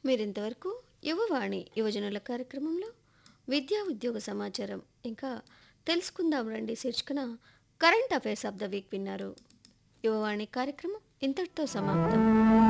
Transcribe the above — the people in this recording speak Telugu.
మీరింతవరకు యువవాణి యువజనుల కార్యక్రమంలో విద్యా ఉద్యోగ సమాచారం ఇంకా తెలుసుకుందాం రండి శీర్షికన current affairs of the week విన్నారు. యువవాణి కార్యక్రమం ఇంతటితో సమాప్తం.